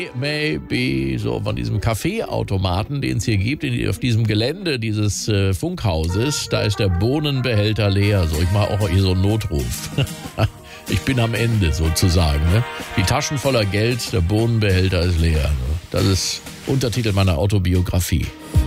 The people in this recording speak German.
Maybe, so von diesem Kaffeeautomaten, den es hier gibt, auf diesem Gelände dieses Funkhauses, da ist der Bohnenbehälter leer. So, ich mache auch hier so einen Notruf. Ich bin am Ende sozusagen. Ne? Die Taschen voller Geld, der Bohnenbehälter ist leer. Ne? Das ist Untertitel meiner Autobiografie.